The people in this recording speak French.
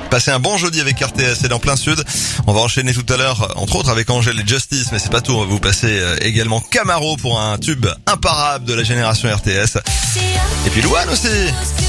Passez un bon jeudi avec RTS et dans plein sud. On va enchaîner tout à l'heure, entre autres avec Angèle et Justice, mais c'est pas tout. On va vous passer également Camaro pour un tube imparable de la génération RTS. Et puis Louane aussi.